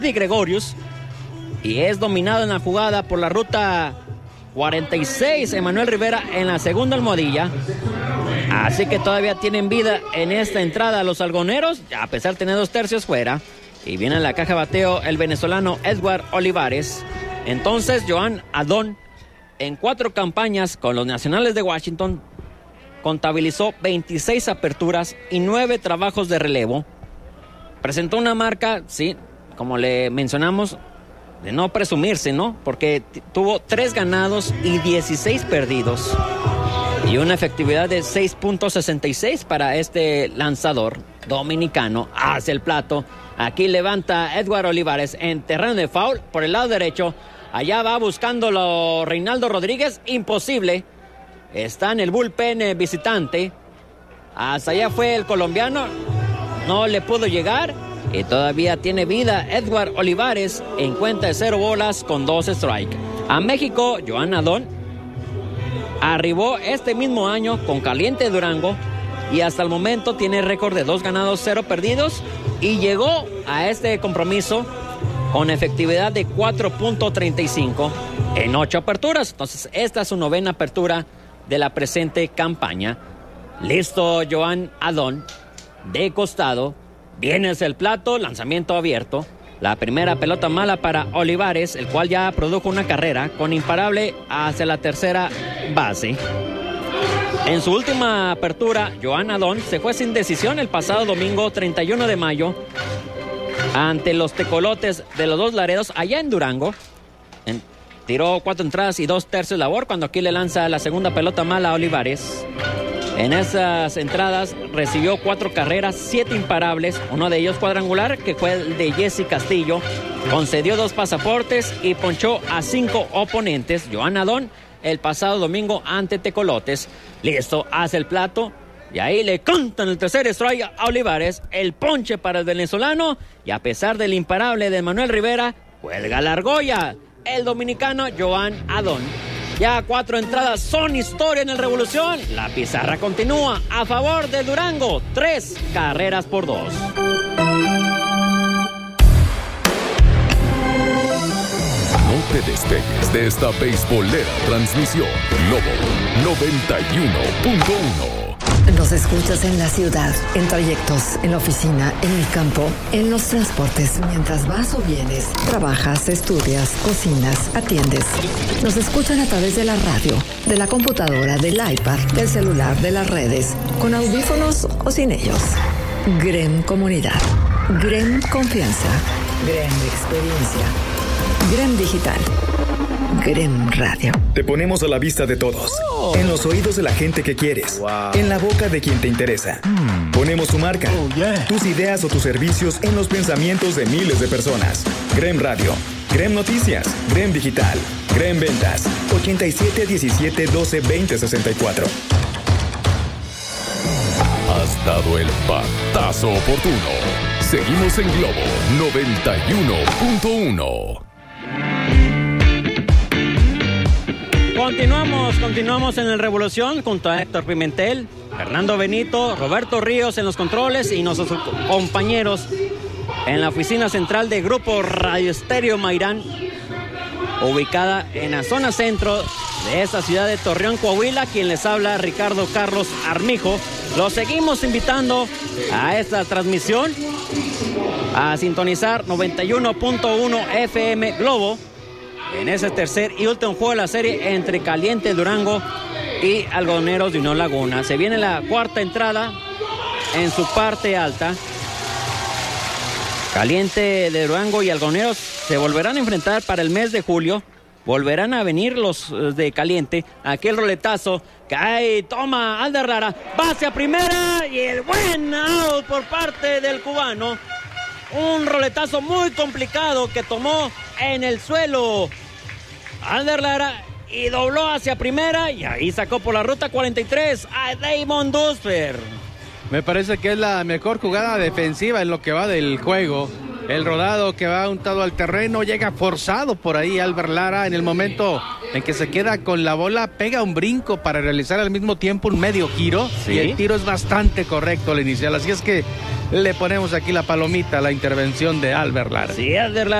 Gregorius y es dominado en la jugada por la ruta 46, Emanuel Rivera en la segunda almohadilla. Así que todavía tienen vida en esta entrada los algoneros, a pesar de tener 2 tercios fuera. Y viene en la caja de bateo el venezolano Edward Olivares. Entonces, Joan Adón, en 4 campañas con los Nacionales de Washington, contabilizó 26 aperturas y 9 trabajos de relevo. Presentó una marca, sí, como le mencionamos, de no presumirse, ¿no? Porque tuvo 3 ganados y 16 perdidos. Y una efectividad de 6.66 para este lanzador dominicano. Hacia el plato. Aquí levanta Edward Olivares en terreno de foul por el lado derecho. Allá va buscándolo Reinaldo Rodríguez. Imposible. Está en el bullpen visitante. Hasta allá fue el colombiano. No le pudo llegar. Y todavía tiene vida Edward Olivares en cuenta de 0 bolas con 2 strikes. A México, Joan Adón arribó este mismo año con Caliente Durango y hasta el momento tiene récord de 2 ganados, 0 perdidos y llegó a este compromiso con efectividad de 4.35 en 8 aperturas. Entonces, esta es su 9ª apertura de la presente campaña. Listo, Joan Adón, de costado. Viene hacia el plato, lanzamiento abierto. La primera pelota mala para Olivares, el cual ya produjo una carrera con imparable hacia la tercera base. En su última apertura, Joan Adón se fue sin decisión el pasado domingo 31 de mayo ante los Tecolotes de los Dos Laredos, allá en Durango. Tiró 4 entradas y 2 tercios labor cuando aquí le lanza la segunda pelota mala a Olivares. En esas entradas recibió 4 carreras, 7 imparables, uno de ellos cuadrangular, que fue el de Jesse Castillo. Concedió 2 pasaportes y ponchó a 5 oponentes. Joan Adón, el pasado domingo ante Tecolotes. Listo, hace el plato. Y ahí le cantan el tercer strike a Olivares. El ponche para el venezolano. Y a pesar del imparable de Manuel Rivera, cuelga la argolla. El dominicano Joan Adón. Ya 4 entradas son historia en el Revolución. La pizarra continúa a favor de Durango. 3 carreras por 2. No te despegues de esta beisbolera transmisión. Lobo 91.1. Nos escuchas en la ciudad, en trayectos, en la oficina, en el campo, en los transportes, mientras vas o vienes, trabajas, estudias, cocinas, atiendes. Nos escuchan a través de la radio, de la computadora, del iPad, del celular, de las redes, con audífonos o sin ellos. GREM Comunidad, GREM Confianza, GREM Experiencia, GREM Digital, GREM Radio. Te ponemos a la vista de todos, en los oídos de la gente que quieres, en la boca de quien te interesa. Ponemos tu marca, tus ideas o tus servicios en los pensamientos de miles de personas. GREM Radio, GREM Noticias, GREM Digital, GREM Ventas, 87 17 12 20 64. Has dado el batazo oportuno. Seguimos en Globo 91.1. Continuamos en el Revolución junto a Héctor Pimentel, Fernando Benito, Roberto Ríos en los controles y nuestros compañeros en la oficina central de Grupo Radio Estéreo Mairán, ubicada en la zona centro de esta ciudad de Torreón, Coahuila. Quien les habla, Ricardo Carlos Armijo. Los seguimos invitando a esta transmisión a sintonizar 91.1 FM Globo en ese tercer y último juego de la serie entre Caliente Durango y Algodoneros de Unión Laguna. Se viene la 4ª entrada en su parte alta. Caliente de Durango y Algodoneros se volverán a enfrentar para el mes de julio. Volverán a venir los de Caliente. Aquel roletazo que ahí toma Alder Lara, base a primera y el buen out por parte del cubano. Un roletazo muy complicado que tomó en el suelo Alder Lara y dobló hacia primera y ahí sacó por la ruta 43 a Damon Dusper. Me parece que es la mejor jugada defensiva en lo que va del juego. El rodado que va untado al terreno, llega forzado por ahí Albert Lara. En el momento en que se queda con la bola, pega un brinco para realizar al mismo tiempo un medio giro. ¿Sí? Y el tiro es bastante correcto al inicial. Así es que le ponemos aquí la palomita a la intervención de Albert Lara. Sí, Albert Lara.